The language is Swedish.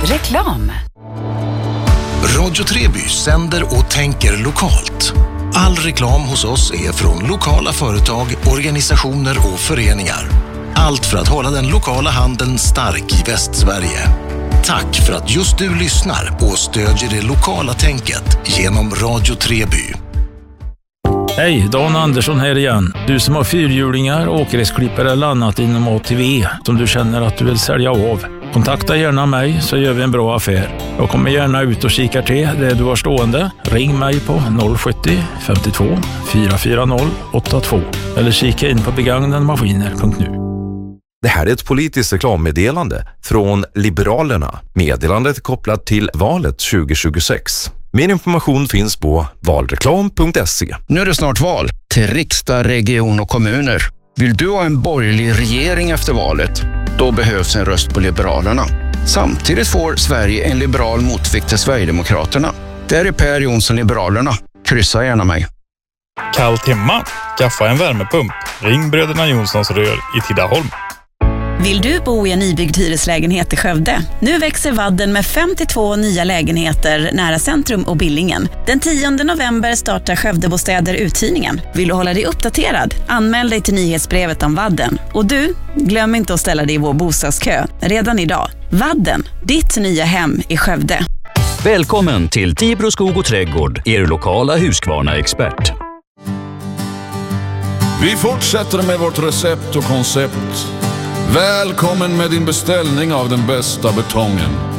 Reklam. Radio Treby sänder och tänker lokalt. All reklam hos oss är från lokala företag, organisationer och föreningar. Allt för att hålla den lokala handeln stark i Västsverige. Tack för att just du lyssnar och stödjer det lokala tänket genom Radio Treby. Hej, Dan Andersson här igen. Du som har fyrhjulingar, åkgräsklippare eller annat inom ATV som du känner att du vill sälja av. Kontakta gärna mig så gör vi en bra affär. Jag kommer gärna ut och kikar till det du har stående. Ring mig på 070 52 440 82 eller kika in på begagnademaskiner.nu. Det här är ett politiskt reklammeddelande från Liberalerna. Meddelandet kopplat till valet 2026. Mer information finns på valreklam.se. Nu är det snart val till riksdag, region och kommuner. Vill du ha en borgerlig regering efter valet? Då behövs en röst på Liberalerna. Samtidigt får Sverige en liberal motvikt till Sverigedemokraterna. Där är Per Jonsson Liberalerna. Kryssa gärna mig. Kallt hemma? Skaffa en värmepump. Ring Bröderna Jonssons rör i Tidaholm. Vill du bo i en nybyggd hyreslägenhet i Skövde? Nu växer Vadden med 52 nya lägenheter nära centrum och Billingen. Den 10 november startar Skövdebostäder uthyrningen. Vill du hålla dig uppdaterad? Anmäl dig till nyhetsbrevet om Vadden. Och du, glöm inte att ställa dig i vår bostadskö redan idag. Vadden, ditt nya hem i Skövde. Välkommen till Tibro skog och trädgård, er lokala Husqvarna-expert. Vi fortsätter med vårt recept och koncept. Välkommen med din beställning av den bästa betongen.